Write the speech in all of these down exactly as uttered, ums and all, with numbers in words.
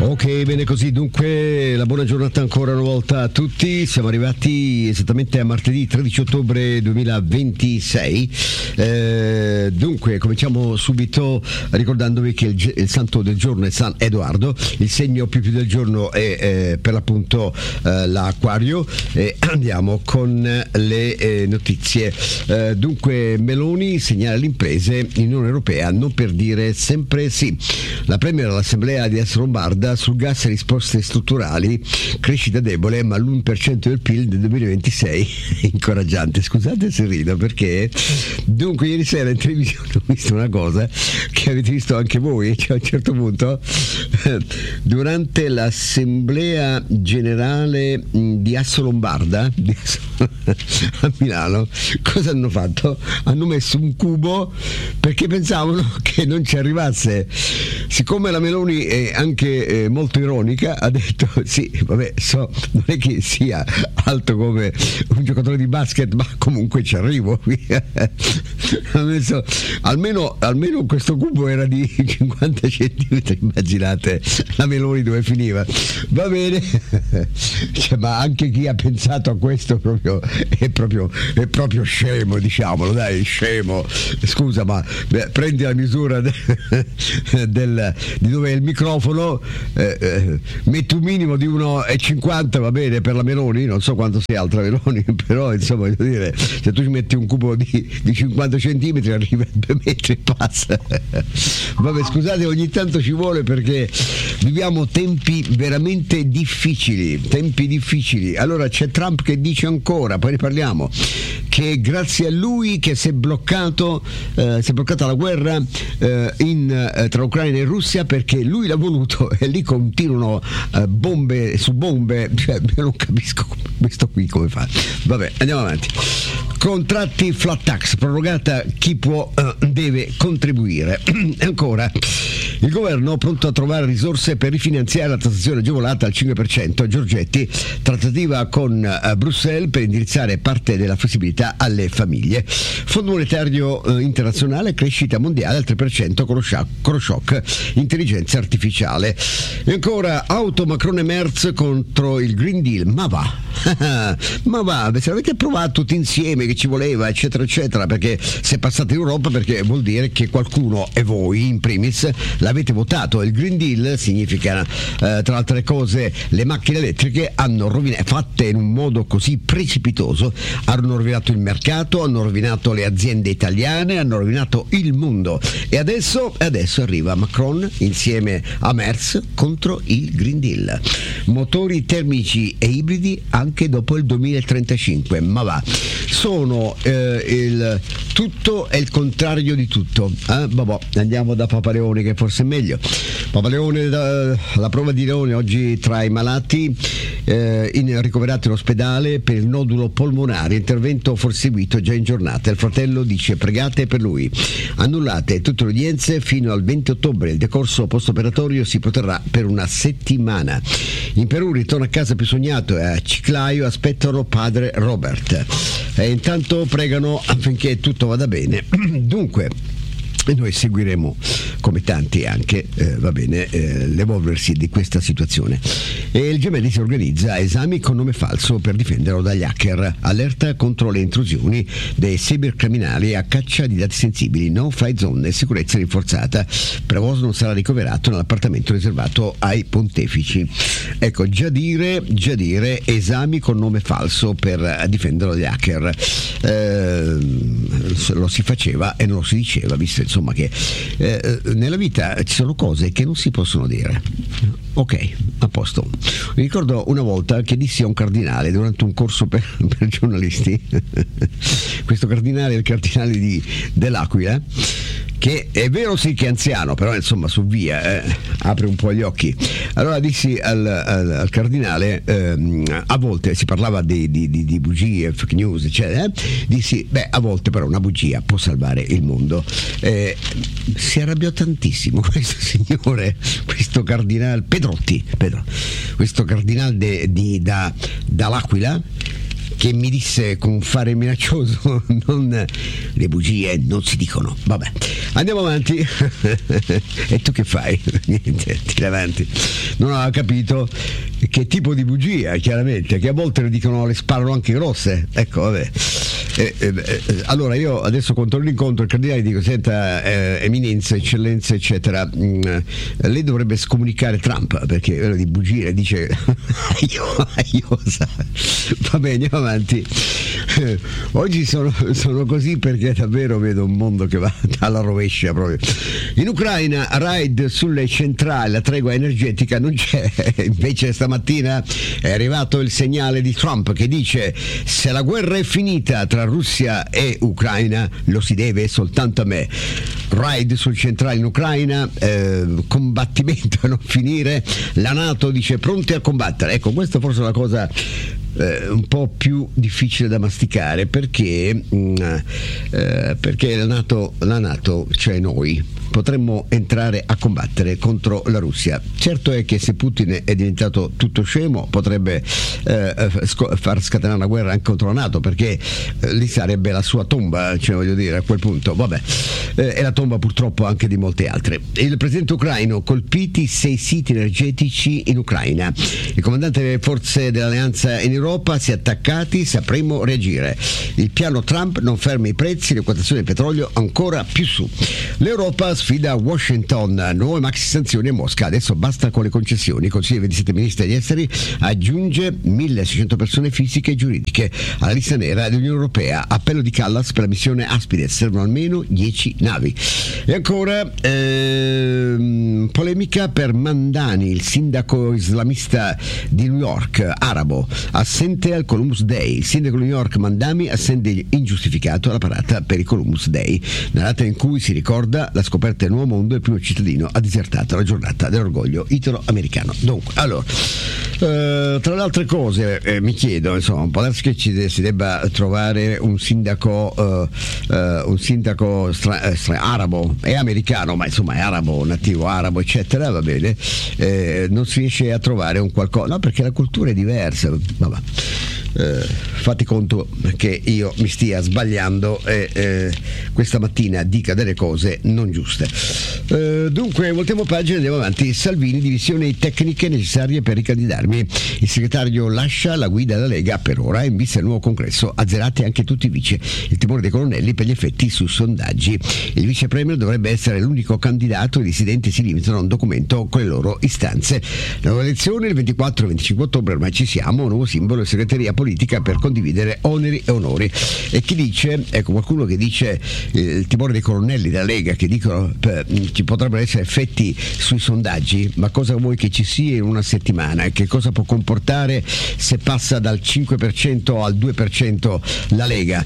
Ok, bene così, dunque la buona giornata ancora una volta a tutti. Siamo arrivati esattamente a martedì tredici ottobre duemilaventisei. Eh, dunque cominciamo subito ricordandovi che il, il santo del giorno è San Edoardo, il segno più più del giorno è eh, per l'appunto eh, l'Acquario, e andiamo con le eh, notizie. Eh, dunque Meloni segnala alle imprese in Unione Europea non per dire sempre sì. La Premier all'Assemblea di Est Lombarda sul gas e risposte strutturali, crescita debole ma l'uno per cento del P I L del duemilaventisei, incoraggiante. Scusate se rido perché dunque ieri sera in televisione ho visto una cosa che avete visto anche voi, cioè a un certo punto durante l'assemblea generale di Asso Lombarda di Asso, a Milano, cosa hanno fatto? Hanno messo un cubo perché pensavano che non ci arrivasse. Siccome la Meloni è anche eh, molto ironica, ha detto sì, vabbè, so, non è che sia alto come un giocatore di basket, ma comunque ci arrivo. Ha messo almeno, almeno questo cubo era di cinquanta centimetri, immaginate la Meloni dove finiva. Va bene, cioè, ma anche chi ha pensato a questo proprio, è, proprio, è proprio scemo, diciamolo, dai, scemo. Scusa, ma beh, prendi la misura de, del, di dove è il microfono, eh, eh, metti un minimo di uno e cinquanta, va bene, per la Meloni, non so quanto sia altra Meloni, però insomma voglio dire, se tu ci metti un cubo di, di cinquanta centimetri arriva a due metri e passa. Vabbè, scusate, ogni tanto ci vuole perché viviamo tempi veramente difficili, tempi difficili. Allora c'è Trump che dice ancora, poi ne parliamo, che grazie a lui che si è bloccato, eh, si è bloccata la guerra eh, in, eh, tra Ucraina e Russia perché lui l'ha voluto, e lì continuano eh, bombe su bombe, cioè io non capisco questo qui come fa. Vabbè, andiamo avanti. Contratti flat tax prorogata, chi può eh, deve contribuire. Ancora il governo pronto a trovare risorse per rifinanziare la tassazione agevolata al cinque per cento. Giorgetti, trattativa con uh, Bruxelles per indirizzare parte della flessibilità alle famiglie. Fondo monetario uh, internazionale, crescita mondiale al tre per cento con lo shock, con lo shock intelligenza artificiale. E ancora auto Macron e Merz contro il Green Deal. Ma va, ma va, se l'avete approvato tutti insieme che ci voleva, eccetera eccetera, perché se passate in Europa, perché vuol dire che qualcuno, e voi in primis, l'avete votato. Il Green Deal significa eh, tra altre cose le macchine elettriche hanno rovinato, fatte in un modo così precipitoso, hanno rovinato il mercato, hanno rovinato le aziende italiane, hanno rovinato il mondo, e adesso, adesso arriva Macron insieme a Merz contro il Green Deal. Motori termici e ibridi anche dopo il duemilatrentacinque. Ma va, sono eh, il tutto e il contrario di tutto. Eh? Vabbè, andiamo da Papaleone che forse è meglio. Papaleone, da, la prova di Leone oggi tra i malati eh, in, ricoverati in ospedale per il nodulo polmonare, intervento forseguito già in giornata. Il fratello dice pregate per lui. Annullate tutte le udienze fino al venti ottobre, il decorso post-operatorio si protrarrà per una settimana. In Perù ritorna a casa più sognato e a Chiclayo aspettano padre Robert e intanto pregano affinché tutto vada bene. Dunque, e noi seguiremo come tanti anche eh, va bene eh, l'evolversi di questa situazione. E il Gemelli si organizza esami con nome falso per difenderlo dagli hacker, allerta contro le intrusioni dei cybercriminali a caccia di dati sensibili, no fly zone e sicurezza rinforzata. Prevost non sarà ricoverato nell'appartamento riservato ai pontefici. Ecco, già dire, già dire esami con nome falso per difenderlo dagli hacker, eh, lo si faceva e non lo si diceva, visto insomma che eh, nella vita ci sono cose che non si possono dire. Ok, a posto. Mi ricordo una volta che dissi a un cardinale durante un corso per, per giornalisti questo cardinale è il cardinale di, dell'Aquila, che è vero sì che è anziano, però insomma su via eh, apre un po' gli occhi. Allora dissi al, al, al cardinale, ehm, a volte si parlava di, di, di, di bugie, fake news eccetera, eh? Dissi beh, a volte però una bugia può salvare il mondo. Eh, si arrabbiò tantissimo questo signore, questo cardinale Pedrotti, Pedro, questo cardinale de, di, da, dall'Aquila, che mi disse con fare minaccioso: non, le bugie non si dicono. Vabbè, andiamo avanti. E tu che fai? Niente, tira avanti. Non ho capito che tipo di bugia, chiaramente, che a volte le dicono, le sparano anche grosse. Ecco, vabbè. Eh, eh, eh, allora io adesso quando torno l'incontro il cardinale dico: senta, eh, eminenza, eccellenza, eccetera, mh, lei dovrebbe scomunicare Trump, perché quello di bugie dice io, io sa. Vabbè, andiamo avanti. Eh, oggi sono, sono così perché davvero vedo un mondo che va alla rovescia proprio. In Ucraina raid sulle centrali, la tregua energetica non c'è. Invece stamattina è arrivato il segnale di Trump che dice: se la guerra è finita tra Russia e Ucraina lo si deve soltanto a me. Raid sul centrale in Ucraina, eh, combattimento a non finire, la NATO dice pronti a combattere. Ecco, questa forse è la cosa eh, un po' più difficile da masticare, perché mh, eh, perché la NATO, la NATO, cioè noi, potremmo entrare a combattere contro la Russia. Certo è che se Putin è diventato tutto scemo potrebbe eh, sc- far scatenare una guerra anche contro la NATO, perché eh, lì sarebbe la sua tomba, cioè voglio dire, a quel punto, vabbè, eh, è la tomba purtroppo anche di molte altre. Il presidente ucraino: colpiti sei siti energetici in Ucraina. Il comandante delle forze dell'alleanza in Europa: si è attaccati, sapremo reagire. Il piano Trump non ferma i prezzi, le quotazioni del petrolio ancora più su. L'Europa sfida Washington, nuove maxi sanzioni a Mosca, adesso basta con le concessioni. Il Consiglio dei ventisette ministri degli esteri aggiunge milleseicento persone fisiche e giuridiche alla lista nera dell'Unione Europea. Appello di Callas per la missione Aspide, servono almeno dieci navi. E ancora ehm, polemica per Mamdani, il sindaco islamista di New York, arabo, assente al Columbus Day. Il sindaco di New York Mamdani assente ingiustificato alla parata per il Columbus Day, nella data in cui si ricorda la scoperta del nuovo mondo. Il primo cittadino ha disertato la giornata dell'orgoglio italo-americano. Dunque, allora, eh, tra le altre cose, eh, mi chiedo, insomma, un po' che ci, si debba trovare un sindaco, eh, eh, un sindaco stra, stra, arabo e americano, ma insomma è arabo, nativo arabo, eccetera, va bene, eh, non si riesce a trovare un qualcosa, no, perché la cultura è diversa, vabbè. Eh, fate conto che io mi stia sbagliando e eh, questa mattina dica delle cose non giuste. Eh, dunque, voltiamo pagina, andiamo avanti. Salvini: divisioni tecniche necessarie per ricandidarmi. Il segretario lascia la guida della Lega per ora in vista del nuovo congresso, azzerati anche tutti i vice. Il timore dei colonnelli per gli effetti su sondaggi. Il vice premier dovrebbe essere l'unico candidato, i dissidenti si limitano a un documento con le loro istanze. La nuova elezione il ventiquattro e venticinque ottobre, ormai ci siamo, nuovo simbolo e segreteria politica per condividere oneri e onori. E chi dice, ecco qualcuno che dice eh, il timore dei colonnelli della Lega, che dicono eh, ci potrebbero essere effetti sui sondaggi, ma cosa vuoi che ci sia in una settimana? Che cosa può comportare se passa dal cinque per cento al due per cento la Lega?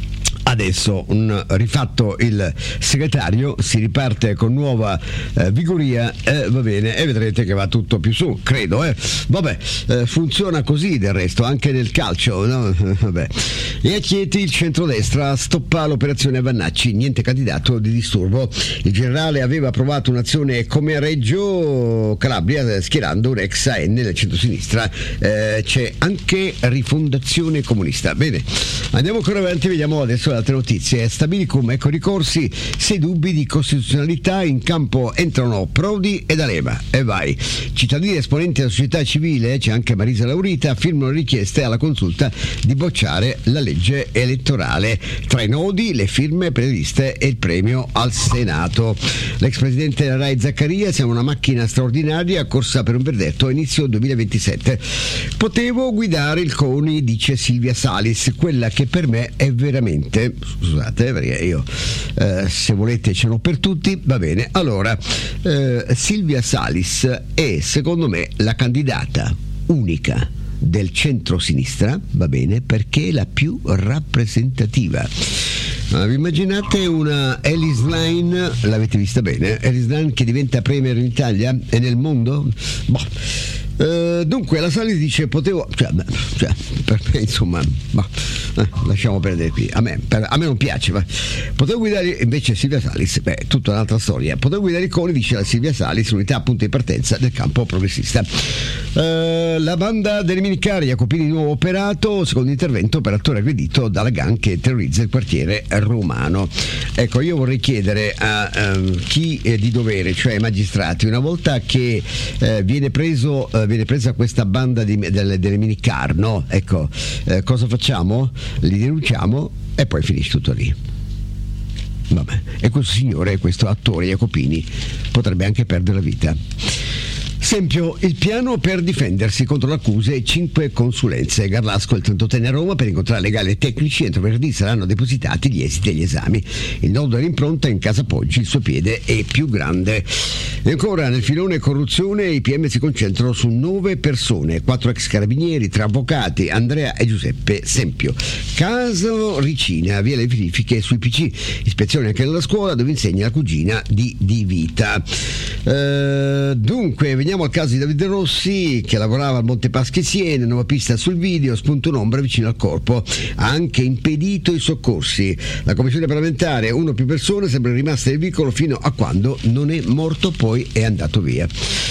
Adesso, un rifatto il segretario, si riparte con nuova eh, vigoria, eh, va bene, e vedrete che va tutto più su, credo, eh. Vabbè, eh, funziona così del resto, anche nel calcio, no? Vabbè. E a Chieti il centrodestra stoppa l'operazione a Vannacci, niente candidato di disturbo. Il generale aveva approvato un'azione come a Reggio Calabria, schierando un ex A N nel centrosinistra. Eh, c'è anche Rifondazione Comunista. Bene, andiamo ancora avanti, vediamo adesso altre notizie. Stabilicum, ecco ricorsi, sei dubbi di costituzionalità, in campo entrano Prodi ed D'Alema. E vai. Cittadini esponenti della società civile, c'è anche Marisa Laurita, firmano richieste alla consulta di bocciare la legge elettorale. Tra i nodi, le firme previste e il premio al Senato. L'ex presidente della Rai Zaccaria: siamo una macchina straordinaria, corsa per un verdetto a inizio duemilaventisette. Potevo guidare il CONI, dice Silvia Salis, quella che per me è veramente, scusate perché io eh, se volete ce l'ho per tutti, va bene. Allora, eh, Silvia Salis è secondo me la candidata unica del centro-sinistra, va bene, perché è la più rappresentativa. Uh, vi immaginate una Ellis Line, l'avete vista bene, Ellis Line che diventa premier in Italia e nel mondo? Boh. Uh, dunque la Salis dice potevo, cioè, cioè per me insomma, boh. eh, lasciamo perdere qui, a me, per, a me non piace, ma potevo guidare invece Silvia Salis, beh, tutta un'altra storia. Potevo guidare i coni, dice la Silvia Salis, unità a punto di partenza del campo progressista. Uh, la banda delle minicari, Jacopini di nuovo operato, secondo intervento, operatore aggredito dalla gang che terrorizza il quartiere romano. Ecco, io vorrei chiedere a um, chi è di dovere, cioè ai magistrati, una volta che eh, viene preso eh, viene presa questa banda di, delle, delle minicar, no? Ecco, eh, cosa facciamo? Li denunciamo e poi finisce tutto lì. Vabbè. E questo signore, questo attore Jacopini, potrebbe anche perdere la vita. Esempio, il piano per difendersi contro le accuse e cinque consulenze. Garlasco, il trentottenne a Roma, per incontrare legali e tecnici. Entro venerdì saranno depositati gli esiti degli esami. Il nodo dell'impronta in casa Poggi, il suo piede è più grande. E ancora, nel filone corruzione, i P M si concentrano su nove persone, quattro ex carabinieri, tre avvocati, Andrea e Giuseppe Sempio. Caso Ricina, via le verifiche sui P C. Ispezione anche nella scuola dove insegna la cugina di Di Vita. Uh, dunque, veniamo al caso di Davide Rossi, che lavorava al Montepaschi Siena, nuova pista sul video, spunta un'ombra vicino al corpo, ha anche impedito i soccorsi. La commissione parlamentare, uno o più persone, sembra rimasta nel vicolo fino a quando non è morto, poi è andato via.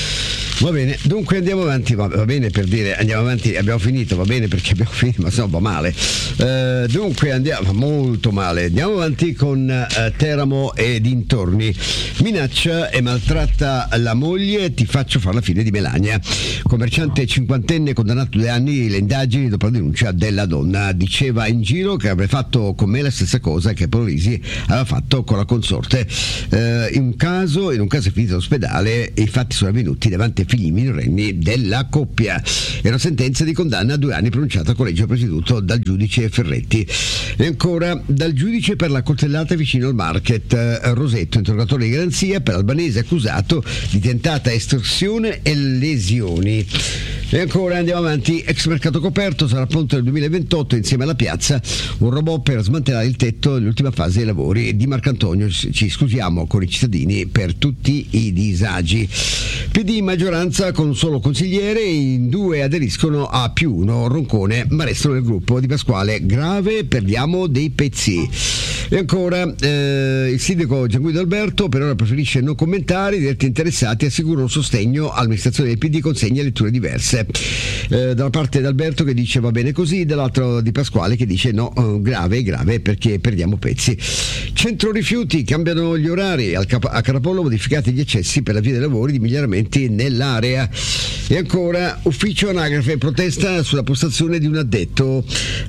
Va bene, dunque andiamo avanti, va, va bene per dire andiamo avanti, abbiamo finito, va bene perché abbiamo finito, ma se no va male. Uh, dunque andiamo, molto male, andiamo avanti con uh, Teramo e dintorni. Minaccia e maltratta la moglie, ti faccio fare la fine di Melania. Commerciante cinquantenne condannato due anni, le indagini dopo la denuncia della donna. Diceva in giro che avrebbe fatto con me la stessa cosa che Polisi aveva fatto con la consorte. Uh, in un caso, in un caso è finito all'ospedale e i fatti sono avvenuti davanti ai figli minorenni della coppia. È una sentenza di condanna a due anni pronunciata a collegio presieduto dal giudice Ferretti. E ancora, dal giudice per la coltellata vicino al market. Rosetto, interrogatore di garanzia per Albanese accusato di tentata estorsione e lesioni. E ancora andiamo avanti, ex mercato coperto, sarà pronto nel duemilaventotto insieme alla piazza un robot per smantellare il tetto nell'ultima fase dei lavori. Di Marcantonio, ci scusiamo con i cittadini per tutti i disagi. P D maggioranza con un solo consigliere, in due aderiscono a più uno, Roncone, ma restano nel gruppo. Di Pasquale, grave, perdiamo dei pezzi. E ancora eh, il sindaco Gianguido Alberto per ora preferisce non commentare, i diretti interessati assicurano sostegno all'amministrazione del P D, consegna letture diverse. Eh, dalla parte di Alberto che dice va bene così, dall'altro di Pasquale che dice no, eh, grave, grave perché perdiamo pezzi. Centro rifiuti, cambiano gli orari, al Cap- a Carapollo modificati gli accessi per la via dei lavori di miglioramenti nell'area. E ancora ufficio anagrafe, protesta sulla postazione di un addetto.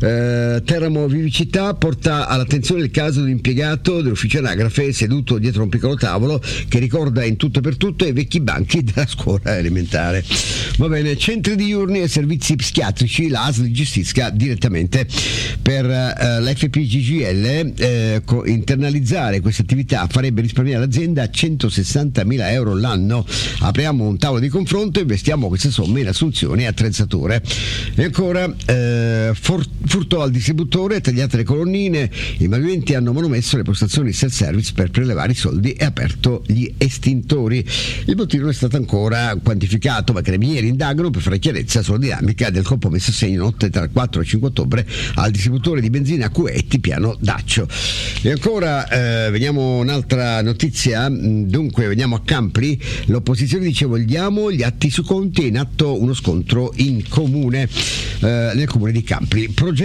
eh, Teramo Vivicità porta all'attenzione il caso di un impiegato dell'ufficio anagrafe seduto dietro un piccolo tavolo che ricorda in tutto e per tutto i vecchi banchi della scuola elementare. Va bene, centri diurni e servizi psichiatrici, la A S L li gestisca direttamente. Per eh, l'F P G G L eh, co- internalizzare questa attività farebbe risparmiare l'azienda centosessantamila euro l'anno. Apriamo un tavolo di confronto e investiamo queste somme in assunzioni e attrezzature. E ancora eh, for- furto al distributore, tagliate le colonnine, i malviventi hanno manomesso le postazioni self-service per prelevare i soldi e aperto gli estintori. Il bottino è stato ancora quantificato, ma i carabinieri indagano per fare chiarezza sulla dinamica del colpo messo a segno notte tra il quattro e il cinque ottobre al distributore di benzina Cuetti, piano Daccio. E ancora eh, veniamo un'altra notizia, dunque veniamo a Campri, l'opposizione dice vogliamo gli atti su conti, è in atto uno scontro in comune, eh, nel comune di Campri.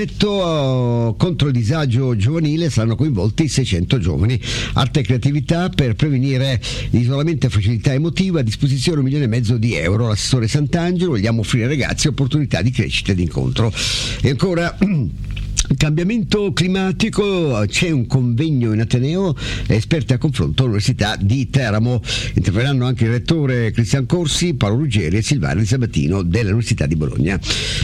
Progetto eh, contro il disagio giovanile, saranno coinvolti seicento giovani, arte e creatività per prevenire isolamento e facilità emotiva, a disposizione un milione e mezzo di euro. L'assessore Sant'Angelo, vogliamo offrire ai ragazzi opportunità di crescita e di incontro. E ancora cambiamento climatico, c'è un convegno in Ateneo, esperti a confronto all'Università di Teramo. Interverranno anche il rettore Cristian Corsi, Paolo Ruggeri e Silvano Di Sabatino dell'Università di Bologna.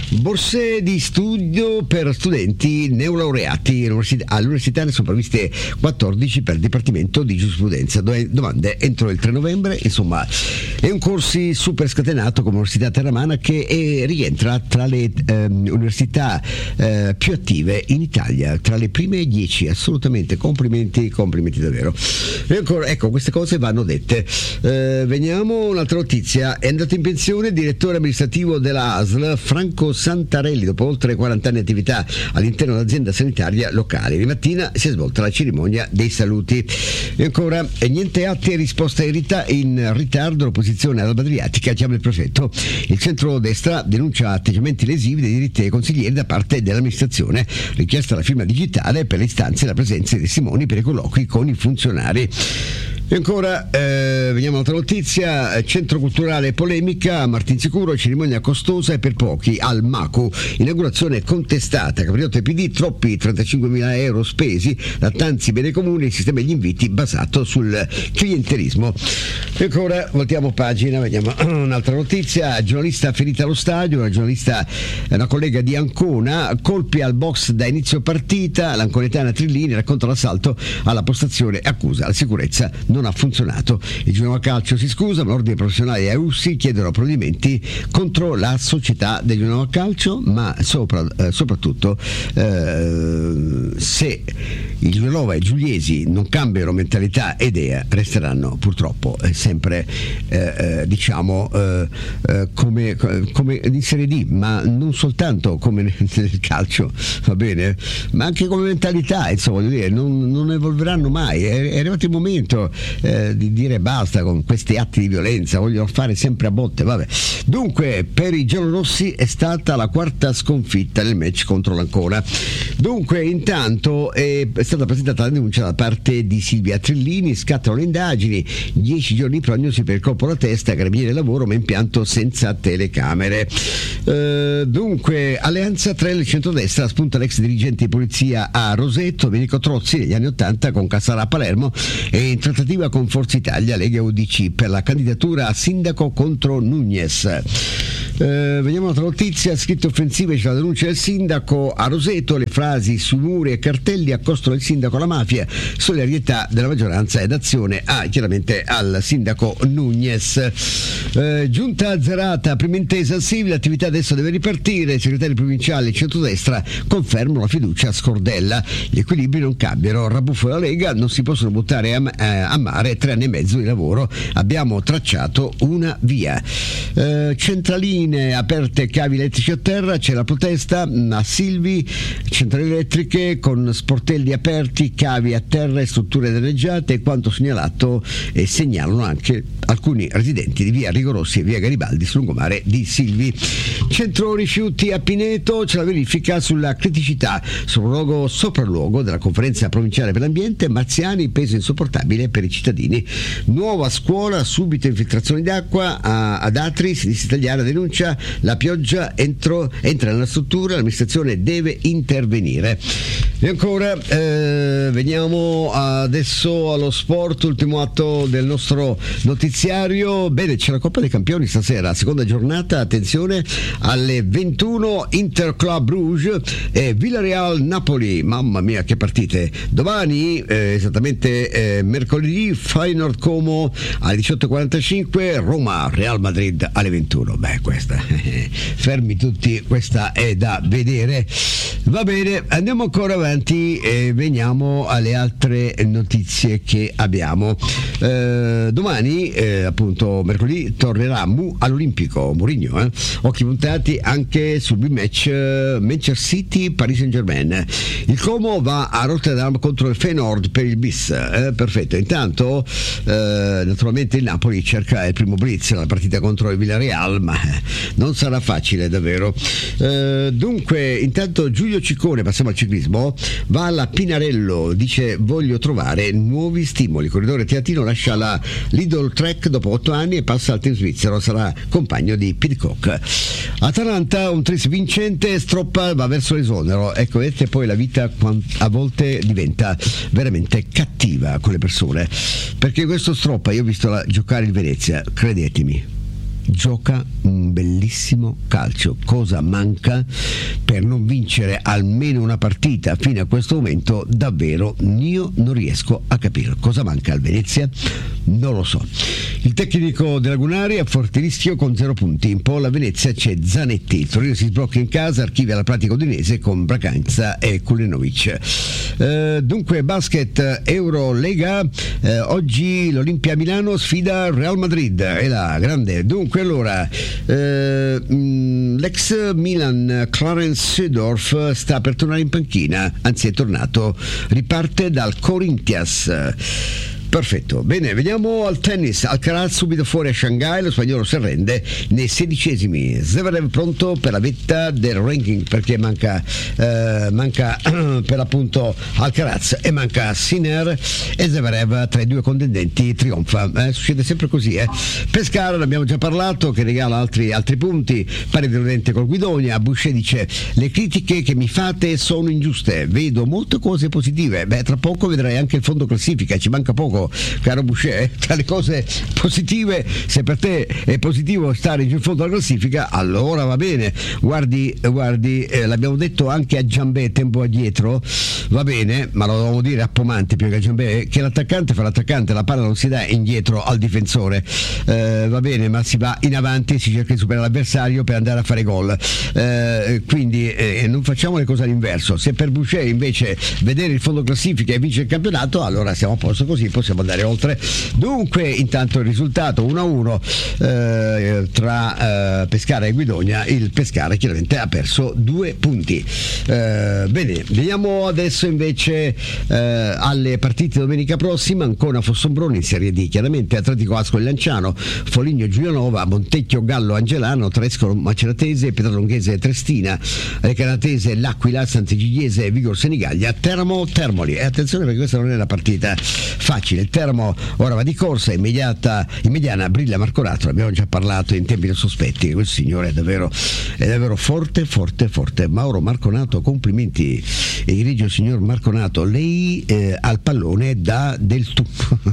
Borse di studio per studenti neolaureati all'università, ne sono previste quattordici per il Dipartimento di Giurisprudenza, domande entro il tre novembre. Insomma, è un corsi super scatenato come Università Terramana che è, rientra tra le eh, università eh, più attive positive in Italia, tra le prime dieci, assolutamente complimenti, complimenti davvero. E ancora, ecco, queste cose vanno dette. Eh, veniamo un'altra notizia, è andato in pensione il direttore amministrativo della A S L Franco Santarelli dopo oltre quaranta anni di attività all'interno dell'azienda sanitaria locale. Di mattina si è svolta la cerimonia dei saluti. E ancora, e niente atti e risposta in, rita- in ritardo, l'opposizione all'Alba Adriatica chiama il prefetto. Il centro-destra denuncia atteggiamenti lesivi dei diritti dei consiglieri da parte dell'amministrazione, richiesta la firma digitale per le istanze e la presenza di testimoni per i colloqui con i funzionari. E ancora, eh, veniamo a un'altra notizia, centro culturale polemica a Martinsicuro, cerimonia costosa e per pochi al Macu, inaugurazione contestata, Capriotto P D, troppi trentacinquemila euro spesi, Lattanzi bene comune, il sistema degli inviti basato sul clientelismo. E ancora, voltiamo pagina, vediamo un'altra notizia, giornalista ferita allo stadio, una giornalista, una collega di Ancona, colpi al box da inizio partita, l'anconetana Trillini racconta l'assalto alla postazione, accusa la sicurezza non ha funzionato. Il Genoa Calcio si scusa, ma l'ordine professionale e A U S I chiedono provvedimenti contro la società del Genoa Calcio, ma sopra, eh, soprattutto eh, se il Genova e i Giuliesi non cambiano mentalità e idea, resteranno purtroppo eh, sempre eh, eh, diciamo eh, eh, come, come in Serie D, ma non soltanto come nel calcio, va bene, ma anche come mentalità, insomma, voglio dire, non, non evolveranno mai. È, è arrivato il momento Eh, di dire basta con questi atti di violenza, vogliono fare sempre a botte, vabbè. Dunque, per i giallorossi è stata la quarta sconfitta nel match contro l'Ancona. Dunque, intanto è stata presentata la denuncia da parte di Silvia Trillini, scattano le indagini, dieci giorni di prognosi per il colpo alla testa, carabinieri del lavoro, ma impianto senza telecamere. Eh, dunque, Alleanza tre, il centrodestra, spunta l'ex dirigente di polizia a Rosetto, Domenico Trozzi, negli anni ottanta con Cassara a Palermo, e in trattativa con Forza Italia, Lega U D C per la candidatura a sindaco contro Nunez. Eh, vediamo un'altra notizia, scritte offensive, c'è la denuncia del sindaco a Roseto, le frasi su muri e cartelli accostano il sindaco alla mafia, solidarietà della maggioranza ed azione a, chiaramente al sindaco Nunez. Eh, giunta azzerata, prima intesa al Sivil, l'attività adesso deve ripartire, i segretari provinciali e centrodestra confermano la fiducia a Scordella, gli equilibri non cambiano, Rabuffo e la Lega non si possono buttare a, eh, a mare, tre anni e mezzo di lavoro, abbiamo tracciato una via. Eh, centraline aperte, cavi elettrici a terra, c'è la protesta a Silvi, centrali elettriche con sportelli aperti, cavi a terra e strutture danneggiate, e quanto segnalato e segnalano anche alcuni residenti di via Rigorossi e via Garibaldi sul lungomare di Silvi. Centro rifiuti a Pineto, c'è la verifica sulla criticità sopralluogo, sopralluogo della conferenza provinciale per l'ambiente, Marziani, peso insopportabile per i cittadini. Nuova scuola, subito infiltrazioni d'acqua a, ad Atri, Sinistra Italiana denuncia la pioggia entro, entra nella struttura, l'amministrazione deve intervenire. E ancora eh, veniamo adesso allo sport, ultimo atto del nostro notiziario. Bene, c'è la Coppa dei Campioni stasera, seconda giornata, attenzione, alle ventuno Inter Club Bruges e Villarreal Napoli, mamma mia che partite. Domani eh, esattamente eh, mercoledì Feyenoord Como alle diciotto e quarantacinque, Roma Real Madrid alle ventuno. Beh, questa fermi tutti, questa è da vedere. Va bene, andiamo ancora avanti e veniamo alle altre notizie che abbiamo. Eh, domani eh, appunto mercoledì tornerà Mu all'Olimpico Mourinho, eh? Occhi puntati anche sul big match eh, Manchester City Paris Saint-Germain. Il Como va a Rotterdam contro il Feyenoord per il bis, eh? Perfetto. Intanto eh, naturalmente il Napoli cerca il primo blitz nella partita contro il Villarreal, ma non sarà facile davvero. Eh, dunque intanto Giulio Ciccone, passiamo al ciclismo, va alla Pinarello, dice voglio trovare nuovi stimoli. Il corridore teatino lascia la Lidl Trek dopo otto anni e passa al team svizzero, sarà compagno di Pidcock. Atalanta, un tris vincente, Stroppa va verso l'esonero. Ecco, vedete, poi la vita a volte diventa veramente cattiva con le persone, perché questo Stroppa, io ho visto la, giocare il Venezia, credetemi, gioca un bellissimo calcio. Cosa manca per non vincere almeno una partita fino a questo momento? Davvero io non riesco a capire cosa manca al Venezia, non lo so. Il tecnico della Lagunari a forte rischio con zero punti. In poi la Venezia c'è Zanetti. Torino si sblocca in casa, archivia la pratica udinese con Braganza e Kulenovic. Eh, dunque basket Eurolega, eh, oggi l'Olimpia Milano sfida Real Madrid, è la grande. Dunque allora eh, mh, l'ex Milan Clarence Seedorf sta per tornare in panchina, anzi è tornato, riparte dal Corinthians. Perfetto, bene, vediamo al tennis. Alcaraz subito fuori a Shanghai, lo spagnolo si arrende nei sedicesimi. Zverev pronto per la vetta del ranking perché manca eh, manca per l'appunto Alcaraz e manca Sinner, e Zverev tra i due contendenti trionfa. Eh, succede sempre così. Eh. Pescara, ne abbiamo già parlato, che regala altri, altri punti, pari deludente col Guidonia. Boucher dice: le critiche che mi fate sono ingiuste, vedo molte cose positive. Beh, tra poco vedrai anche il fondo classifica, ci manca poco. Caro Boucher, tra le cose positive, se per te è positivo stare in fondo alla classifica, allora va bene. Guardi, guardi, eh, l'abbiamo detto anche a Giambè tempo addietro, va bene, ma lo dovevamo dire a Pomante più che a Giambè, che l'attaccante fa l'attaccante, la palla non si dà indietro al difensore, eh, va bene, ma si va in avanti, si cerca di superare l'avversario per andare a fare gol, eh, quindi eh, non facciamo le cose all'inverso. Se per Boucher invece vedere il fondo classifica e vincere il campionato, allora siamo a posto, così possiamo andare oltre. Dunque intanto il risultato uno a uno eh, tra eh, Pescara e Guidonia. Il Pescara chiaramente ha perso due punti. Eh, bene, veniamo adesso invece eh, alle partite domenica prossima. Ancona Fossombrone in Serie D, chiaramente Atletico Ascoli Lanciano, Foligno Giulianova, Montecchio Gallo Angelano, Trescolo Maceratese, Pietralonghese Trestina, Recanatese L'Aquila, Sant'Egidiese Vigor Senigallia, Teramo Termoli. E attenzione perché questa non è una partita facile. Il Teramo ora va di corsa, immediata, immediana brilla Marconato, abbiamo già parlato in tempi non sospetti, quel signore è davvero, è davvero forte, forte, forte. Mauro Marconato, complimenti, egregio signor Marconato, lei eh, al pallone dà del tu.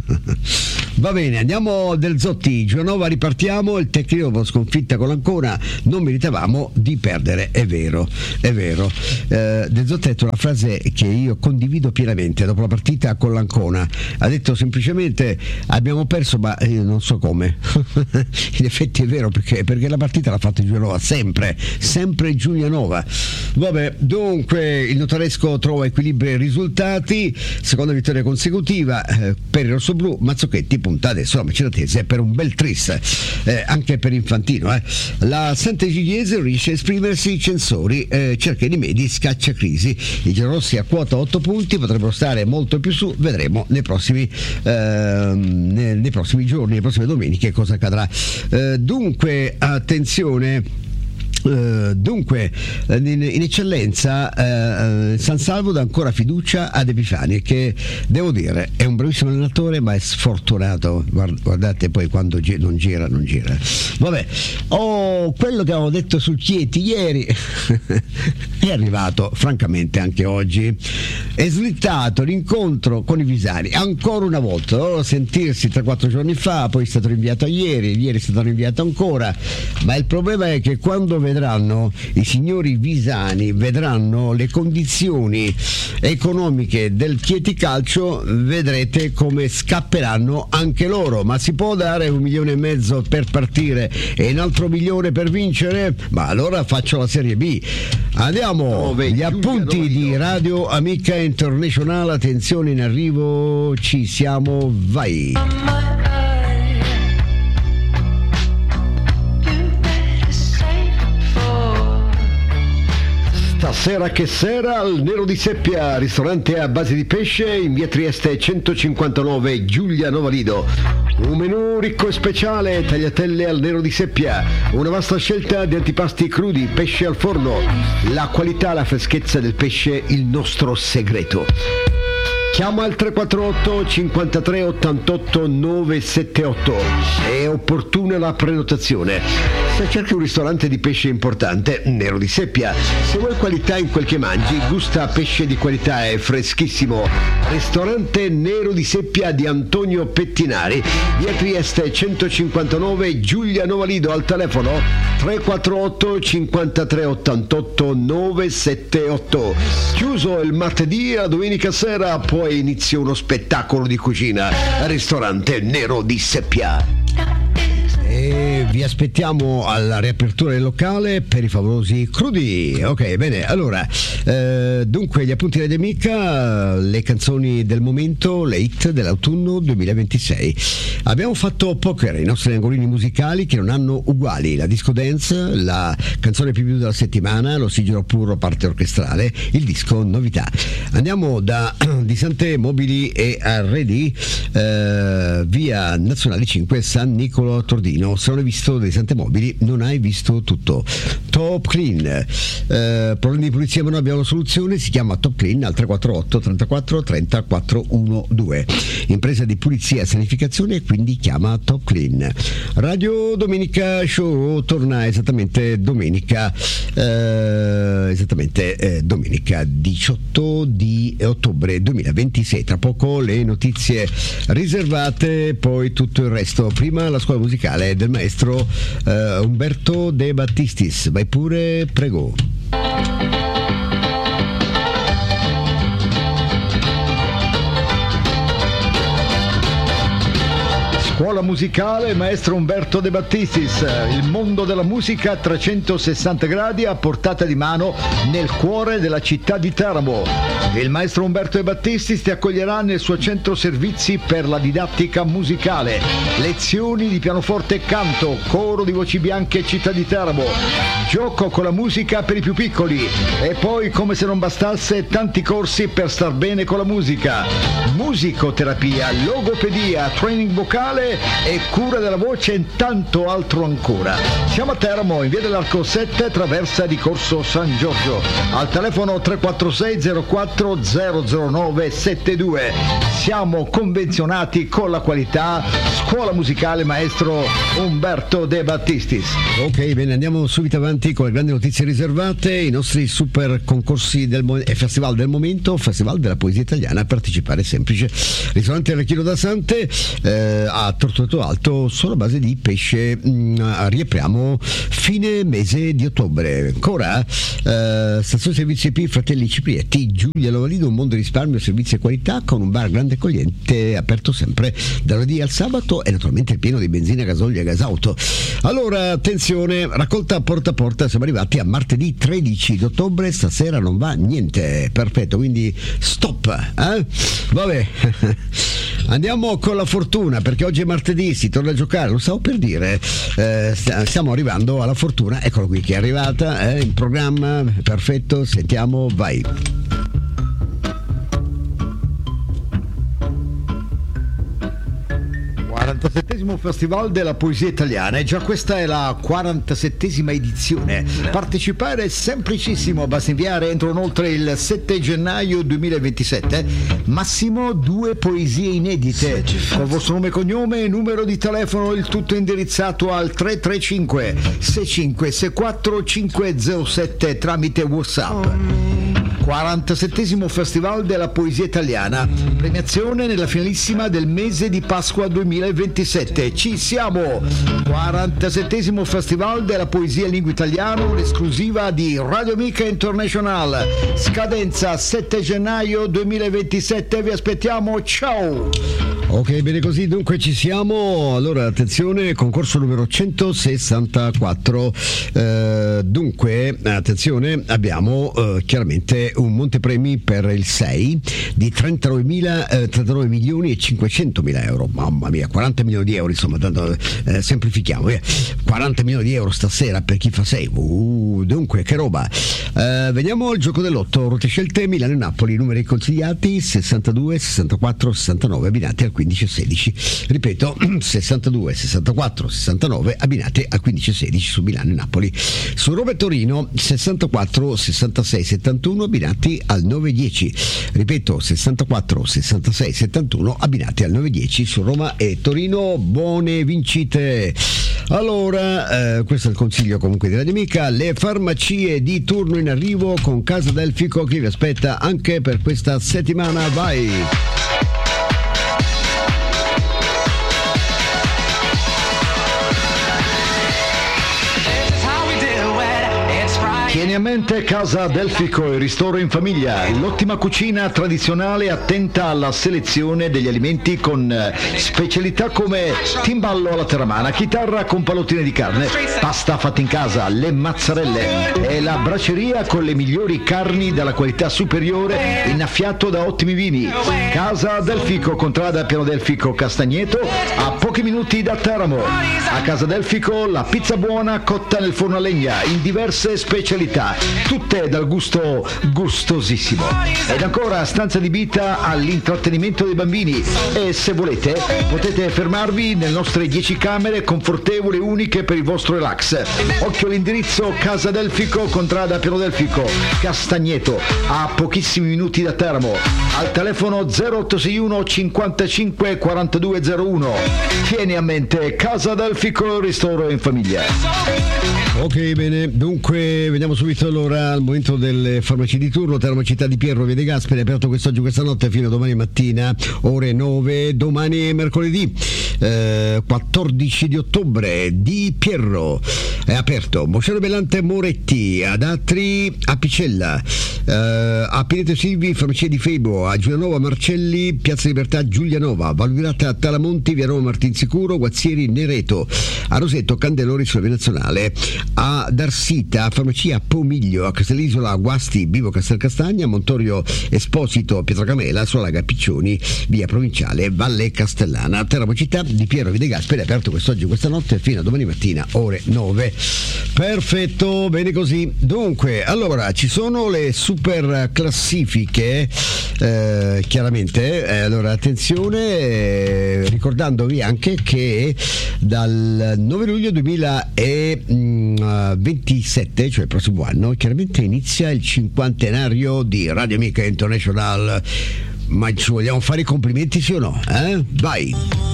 Va bene, andiamo del Zotti, Giovanova, ripartiamo. Il tecnico dopo sconfitta con l'Ancona, non meritavamo di perdere, è vero, è vero. Eh, del Zotti ha detto una frase che io condivido pienamente dopo la partita con l'Ancona, ha detto semplicemente: abbiamo perso, ma io non so come. In effetti è vero, perché, perché la partita l'ha fatta Giulianova, sempre, sempre Giulianova. Vabbè, dunque il notaresco trova equilibrio e risultati, seconda vittoria consecutiva eh, per il rossoblù. Mazzucchetti punta adesso la Maceratese per un bel tris, eh, anche per Infantino. Eh. La Sant'Egidiese riesce a esprimersi, Censori eh, cerca i rimedi, scaccia crisi. I giallorossi a quota otto punti potrebbero stare molto più su, vedremo nei prossimi eh, nei, nei prossimi giorni, le prossime domeniche cosa accadrà. Eh, dunque attenzione. Uh, dunque in, in eccellenza uh, San Salvo dà ancora fiducia ad Epifani, che devo dire è un bravissimo allenatore ma è sfortunato. Guard, guardate poi quando gi- non gira non gira. Vabbè, oh, quello che avevo detto sul Chieti ieri è arrivato francamente anche oggi. È slittato l'incontro con i Visani ancora una volta. Dovevano sentirsi tre quattro giorni fa, poi è stato rinviato a ieri, ieri è stato rinviato ancora, ma il problema è che quando vedranno i signori Visani, vedranno le condizioni economiche del Chieti Calcio, vedrete come scapperanno anche loro. Ma si può dare un milione e mezzo per partire e un altro milione per vincere? Ma allora faccio la Serie B. Andiamo, gli appunti di Radio Amica Internazionale. Attenzione, in arrivo, ci siamo, vai. Stasera che sera al Nero di Seppia, ristorante a base di pesce in via Trieste centocinquantanove, Giulianova Lido. Un menù ricco e speciale, tagliatelle al Nero di Seppia, una vasta scelta di antipasti crudi, pesce al forno, la qualità, la freschezza del pesce, il nostro segreto. Chiama al tre quattro otto cinquantatré ottantotto novecentosettantotto. È opportuna la prenotazione. Se cerchi un ristorante di pesce importante, Nero di Seppia. Se vuoi qualità in quel che mangi, gusta pesce di qualità e freschissimo. Ristorante Nero di Seppia di Antonio Pettinari, via Trieste centocinquantanove, Giuliano Valido, al telefono tre quattro otto cinquantatré ottantotto novecentosettantotto. Chiuso il martedì, la domenica sera poi inizia uno spettacolo di cucina. Ristorante Nero di Seppia. E vi aspettiamo alla riapertura del locale per i favolosi crudi. Ok, bene, allora eh, dunque gli appunti di Amica, le canzoni del momento, le hit dell'autunno duemilaventisei. Abbiamo fatto poker, i nostri angolini musicali che non hanno uguali: la disco dance, la canzone più viva della settimana, l'ossigeno puro parte orchestrale, il disco novità. Andiamo da Di Sante Mobili e Arredi, eh, via Nazionale cinque, San Nicolo Tordino. Se non hai visto Di Sante Mobili non hai visto tutto. Top Clean, eh, problemi di pulizia ma non abbiamo soluzione, si chiama Top Clean al tre quattro otto trentaquattro trenta quattrocentododici. Impresa di pulizia e sanificazione, quindi chiama Top Clean. Radio Domenica Show torna esattamente domenica, eh, esattamente eh, domenica diciotto di ottobre duemilaventisei. Tra poco le notizie riservate, poi tutto il resto. Prima la scuola musicale del maestro eh, Umberto De Battistis. Vai pure, prego. Scuola musicale maestro Umberto De Battistis, il mondo della musica a trecentosessanta gradi a portata di mano nel cuore della città di Teramo. Il maestro Umberto De Battistis ti accoglierà nel suo centro servizi per la didattica musicale, lezioni di pianoforte e canto, coro di voci bianche città di Teramo, gioco con la musica per i più piccoli e poi, come se non bastasse, tanti corsi per star bene con la musica, musicoterapia, logopedia, training vocale e cura della voce e tanto altro ancora. Siamo a Teramo, in via dell'Arco sette, traversa di Corso San Giorgio, al telefono tre quattro sei zero quattro zero zero nove sette due. Siamo convenzionati con la qualità. Scuola musicale maestro Umberto De Battistis. Ok, bene, andiamo subito avanti con le grandi notizie riservate, i nostri super concorsi del mo- e festival del momento, Festival della Poesia Italiana. Partecipare è semplice. Ristorante Recchino da Sante, eh, a Tortoreto Alto, solo a base di pesce. Mh, riapriamo fine mese di ottobre. Ancora eh, stazione servizi P Fratelli Ciprietti, Giulia Lovalido, un mondo di risparmio, servizi e qualità, con un bar grande accogliente, aperto sempre da lunedì al sabato e naturalmente pieno di benzina, gasolio e gasauto. Allora attenzione, raccolta porta a porta, siamo arrivati a martedì tredici di ottobre, stasera non va niente. Perfetto, quindi stop, eh? Vabbè. Andiamo con la fortuna, perché oggi è martedì, si torna a giocare, lo stavo per dire, eh, stiamo arrivando alla fortuna, eccola qui che è arrivata, eh, in programma, perfetto, sentiamo, vai. quarantasettesimo Festival della Poesia Italiana, e già questa è la quarantasettesima edizione. Partecipare è semplicissimo, basta inviare entro inoltre il sette gennaio duemilaventisette massimo due poesie inedite con il vostro nome e cognome e numero di telefono, il tutto indirizzato al tre tre cinque sei cinque sei quattro cinque zero sette tramite WhatsApp. quarantasettesimo Festival della Poesia Italiana, premiazione nella finalissima del mese di Pasqua duemilaventisette. Ci siamo! quarantasettesimo Festival della Poesia in Lingua Italiana, un'esclusiva di Radio Amica International. Scadenza sette gennaio duemilaventisette, vi aspettiamo, ciao! Ok, bene così, dunque ci siamo. Allora attenzione, concorso numero centosessantaquattro. Eh, dunque attenzione, abbiamo eh, chiaramente un montepremi per il sei di trentanove milioni e cinquecentomila euro. Mamma mia, quaranta milioni di euro, insomma, tanto, eh, semplifichiamo, eh. quaranta milioni di euro stasera per chi fa sei. Uh, dunque che roba. Eh, veniamo al gioco dell'otto, rotte scelte Milano e Napoli, numeri consigliati sessantadue, sessantaquattro, sessantanove, abbinati al quindici e sedici. Ripeto, sessantadue, sessantaquattro, sessantanove abbinate al quindici e sedici su Milano e Napoli. Su Roma e Torino sessantaquattro, sessantasei, settantuno abbinati al nove dieci. Ripeto, sessantaquattro, sessantasei, settantuno abbinati al nove dieci su Roma e Torino. Buone vincite. Allora, eh, questo è il consiglio comunque di Radio Amica. Le farmacie di turno in arrivo con Casa Delfico che vi aspetta anche per questa settimana. Vai! Tieni a mente Casa Delfico e Ristoro in Famiglia, l'ottima cucina tradizionale attenta alla selezione degli alimenti con specialità come timballo alla terramana, chitarra con pallottine di carne, pasta fatta in casa, le mazzarelle e la braceria con le migliori carni della qualità superiore innaffiato da ottimi vini. Casa Delfico, contrada Piano Delfico Castagneto, a pochi minuti da Teramo. A Casa Delfico la pizza buona cotta nel forno a legna in diverse specialità, tutte dal gusto gustosissimo. Ed ancora stanza adibita all'intrattenimento dei bambini e se volete potete fermarvi nelle nostre dieci camere confortevoli e uniche per il vostro relax. Occhio all'indirizzo: Casa Delfico, contrada Piano Delfico Castagneto, a pochissimi minuti da Teramo. Al telefono zero otto sei uno cinquantacinque quarantadue zero uno. Tieni a mente Casa Delfico, Ristoro in Famiglia. Ok, bene, dunque vediamo subito allora al momento delle farmacie di turno. Teramo Città di Pierro, via De Gasperi, aperto quest'oggi, questa notte fino a domani mattina, ore nove. Domani è mercoledì eh, quattordici di ottobre. Di Pierro è aperto Moscello Bellante Moretti, ad Atri Apicella, eh, a Pinete Silvi farmacia di Febo, a Giulianova Marcelli, Piazza Libertà Giulianova, Valvirata Talamonti, via Roma Martinsicuro, Guazzieri Nereto, a Rosetto Candelori sulla via Nazionale, a Darsita farmacia Pomiglio, a Castellisola Guasti Vivo Castelcastagna, a Montorio Esposito Pietrocamela, sulla Laga Piccioni via Provinciale Valle Castellana. Teramo Città di Piero via De Gasperi, aperto quest'oggi questa notte fino a domani mattina ore nove. Perfetto, bene così. Dunque, allora ci sono le super classifiche, eh, chiaramente, eh, allora attenzione, eh, ricordandovi anche che dal nove luglio duemilaventisette, cioè il prossimo anno, chiaramente inizia il cinquantenario di Radio Amica International. Ma ci vogliamo fare i complimenti, sì o no? Eh? Vai!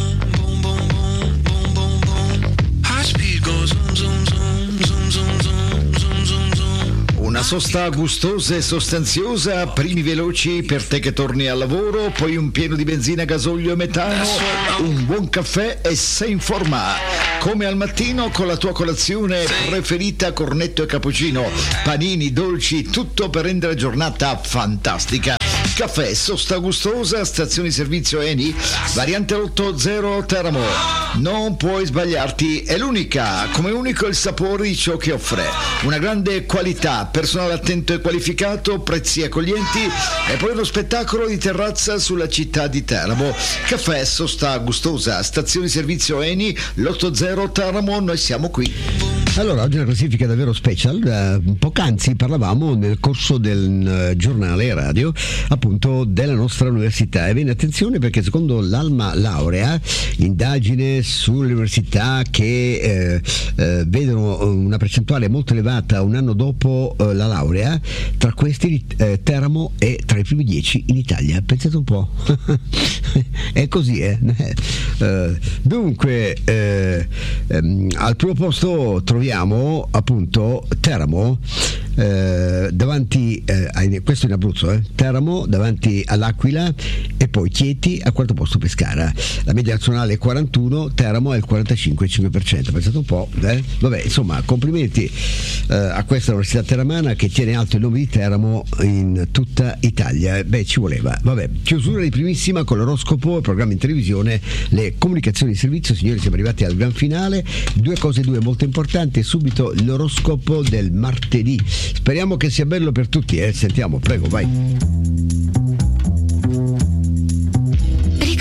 Una sosta gustosa e sostanziosa, primi veloci per te che torni al lavoro, poi un pieno di benzina, gasolio e metano, un buon caffè e sei in forma. Come al mattino con la tua colazione preferita, cornetto e cappuccino, panini, dolci, tutto per rendere la giornata fantastica. Caffè, sosta gustosa, stazione di servizio Eni, variante ottanta Teramo. Non puoi sbagliarti, è l'unica, come unico il sapore di ciò che offre. Una grande qualità, personale attento e qualificato, prezzi accoglienti e poi uno spettacolo di terrazza sulla città di Teramo. Caffè, sosta gustosa, stazione di servizio Eni, l'ottanta Teramo, noi siamo qui. Allora, oggi una classifica davvero special. Uh, poc'anzi parlavamo nel corso del uh, giornale radio appunto della nostra università, e bene, attenzione, perché secondo l'Alma Laurea, indagine sulle università che eh, eh, vedono una percentuale molto elevata un anno dopo eh, la laurea, tra questi eh, Teramo è tra i primi dieci in Italia. Pensate un po'. È così, eh? Uh, dunque eh, ehm, al primo posto troviamo Abbiamo appunto Teramo eh, davanti eh, a, questo in Abruzzo, eh, Teramo davanti all'Aquila e poi Chieti, al quarto posto Pescara. La media nazionale è quarantuno, Teramo è il quarantacinque virgola cinque per cento. Pensate un po', eh? Vabbè, insomma, complimenti eh, a questa università teramana che tiene alto il nome di Teramo in tutta Italia. Beh, ci voleva. Vabbè, chiusura di primissima con l'oroscopo, il programma in televisione, le comunicazioni di servizio. Signori, siamo arrivati al gran finale. Due cose, due molto importanti. Subito l'oroscopo del martedì. Speriamo che sia bello per tutti, eh? Sentiamo, prego, vai. Ricordi i tuoi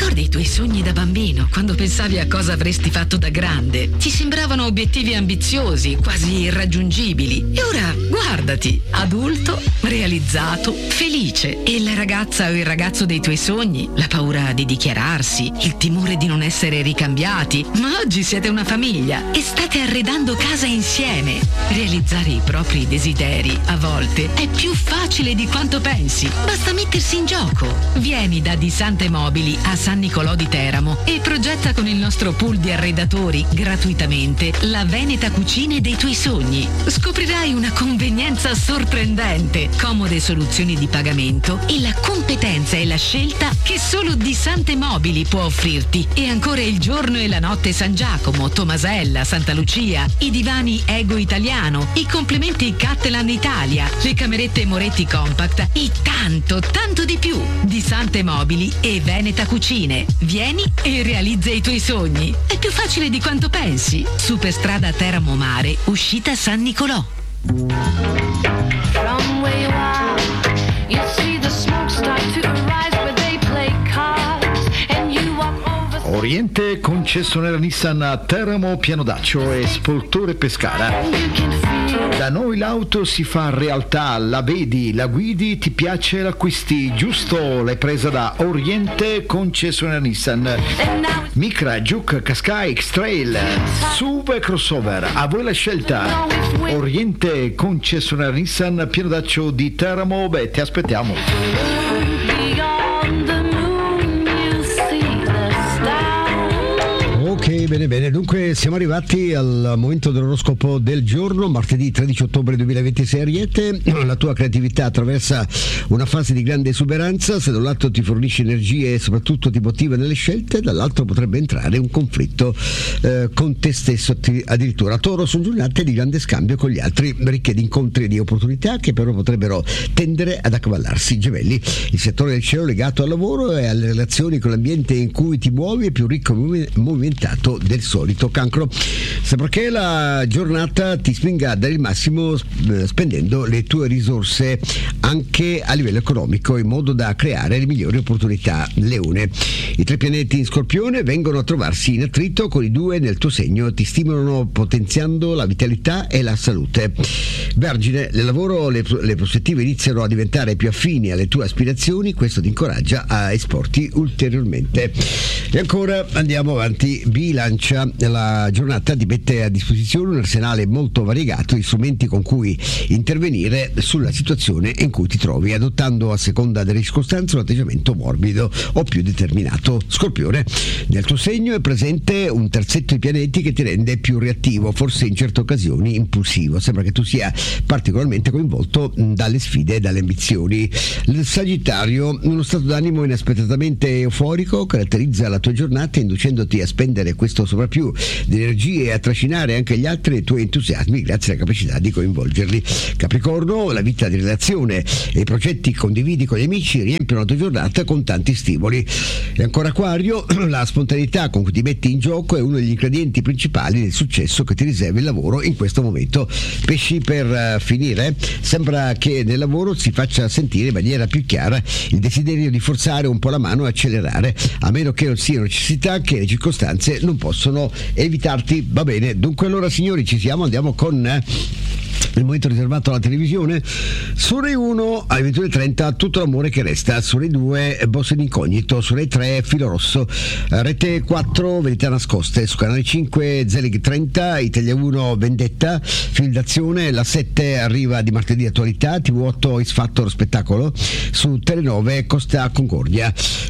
tuoi sogni da bambino, quando pensavi a cosa avresti fatto da grande. Ti sembravano obiettivi ambiziosi, quasi irraggiungibili. E ora, guardati, adulto, realizzato, felice. E la ragazza o il ragazzo dei tuoi sogni, la paura di dichiararsi, il timore di non essere ricambiati. Ma oggi siete una famiglia e state arredando casa insieme. Realizzare i propri desideri, a volte, è più facile di quanto pensi. Basta mettersi in gioco. Vieni da Di Sante Mobili a San Nicolò di Teramo e progetta con il nostro pool di arredatori gratuitamente la Veneta Cucine dei tuoi sogni. Scoprirai una convenienza sorprendente, comode soluzioni di pagamento e la competenza e la scelta che solo Di Sante Mobili può offrirti. E ancora il giorno e la notte San Giacomo, Tomasella, Santa Lucia, i divani Ego Italiano, i complementi Cattelan Italia, le camerette Moretti Compact e tanto, tanto di più. Di Sante Mobili e Veneta Cucine. Vieni e realizza i tuoi sogni. È più facile di quanto pensi. Superstrada Teramo Mare, uscita San Nicolò. From where you are, you see the smoke start to arise where they play cards and you walk over. Oriente concessionaria Nissan a Teramo, Pianodaccio e Spoltore Pescara. And you can feel Da noi l'auto si fa realtà, la vedi, la guidi, ti piace, l'acquisti, giusto? L'hai presa da Oriente concessionaria Nissan. and now it's Micra, Juke, Qashqai, X-Trail, S U V e crossover, a voi la scelta. Oriente concessionaria Nissan, Pianodaccio di Teramo, beh, ti aspettiamo. beyond the moon you see the stars. Ok, bene bene, dunque siamo arrivati al momento dell'oroscopo del giorno, martedì tredici ottobre duemilaventisei. Ariete, la tua creatività attraversa una fase di grande esuberanza. Se da un lato ti fornisce energie e soprattutto ti motiva nelle scelte, dall'altro potrebbe entrare un conflitto eh, con te stesso addirittura. Toro, sono giornate di grande scambio con gli altri, ricche di incontri e di opportunità che però potrebbero tendere ad accavallarsi. Gemelli, il settore del cielo legato al lavoro e alle relazioni con l'ambiente in cui ti muovi è più ricco e movimentato del solito. Cancro, sembra che la giornata ti spinga a dare il massimo spendendo le tue risorse anche a livello economico in modo da creare le migliori opportunità. Leone, i tre pianeti in Scorpione vengono a trovarsi in attrito con i due nel tuo segno, ti stimolano potenziando la vitalità e la salute. Vergine, nel lavoro le, le prospettive iniziano a diventare più affini alle tue aspirazioni, questo ti incoraggia a esporti ulteriormente. E ancora andiamo avanti. Bilancia, la giornata ti mette a disposizione un arsenale molto variegato di strumenti con cui intervenire sulla situazione in cui ti trovi, adottando a seconda delle circostanze un atteggiamento morbido o più determinato. Scorpione, nel tuo segno è presente un terzetto di pianeti che ti rende più reattivo, forse in certe occasioni impulsivo. Sembra che tu sia particolarmente coinvolto dalle sfide e dalle ambizioni. Il Sagittario, uno stato d'animo inaspettatamente euforico caratterizza la tua giornata, inducendoti a spendere questo sovrappiù di energie e a trascinare anche gli altri nei tuoi entusiasmi grazie alla capacità di coinvolgerli. Capricorno, la vita di relazione e i progetti che condividi con gli amici riempiono la tua giornata con tanti stimoli. E ancora Acquario, la spontaneità con cui ti metti in gioco è uno degli ingredienti principali del successo che ti riserva il lavoro in questo momento. Pesci, per uh, finire, sembra che nel lavoro si faccia sentire in maniera più chiara il desiderio di forzare un po' la mano e accelerare, a meno che non sia necessità che le circostanze non possono evitarti. Va bene, dunque allora signori ci siamo, andiamo con eh, il momento riservato alla televisione. Su Rai uno alle ventuno e trenta Tutto l'amore che resta, su Rai due Boss in incognito, su Rai tre Filo rosso, Rete quattro Verità nascoste, su Canale cinque Zelig trenta, Italia uno Vendetta, film d'azione, la sette arriva di martedì attualità, T V otto X Factor spettacolo, su Telenove Costa Concordia,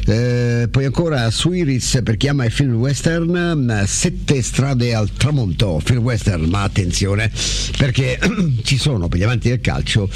eh, poi ancora su Iris per chi ama il film western Sette strade al tramonto, film western, ma attenzione perché ci sono per gli amanti del calcio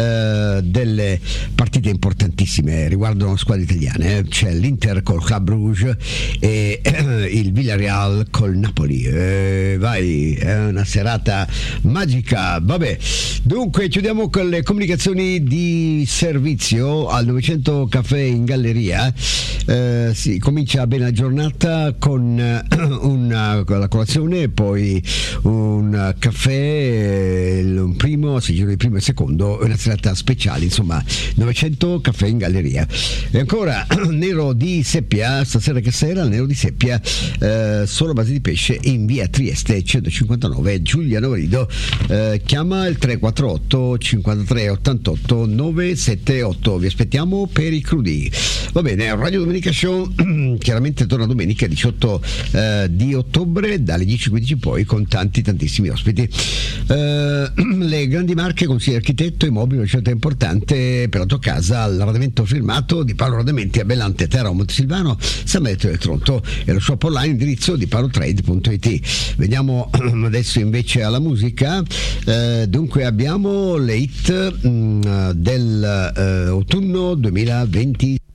eh, delle partite importantissime, riguardano squadre italiane, c'è l'Inter col Club Brugge e eh, il Villarreal col Napoli, eh, vai, è una serata magica. Vabbè, dunque chiudiamo con le comunicazioni di servizio al novecento Caffè in Galleria. Eh, sì, comincia bene la giornata con eh, una, con la colazione, poi un caffè, un primo, si gira il primo e il secondo, una serata speciale, insomma novecento caffè in galleria. E ancora nero di seppia, stasera che sera, nero di seppia, eh, solo a base di pesce in via Trieste centocinquantanove, Giuliano Rido. Eh, chiama il tre quattro otto cinquantatré ottantotto novecentosettantotto. Vi aspettiamo per i crudi. Va bene, Radio Domenica Show chiaramente torna domenica diciotto eh, di ottobre dalle dieci e quindici poi, con tanti tantissimi ospiti. Eh, le grandi marche, consiglio architetto, immobili, una scelta importante per la tua casa. L'arredamento firmato di Paolo Arredamenti a Bellante, Terra, Montesilvano, San Benedetto del Tronto, e lo shop online indirizzo di paolotrade punto it. Veniamo adesso invece alla musica. Eh, dunque abbiamo le hit mh, del eh, autunno duemilaventi.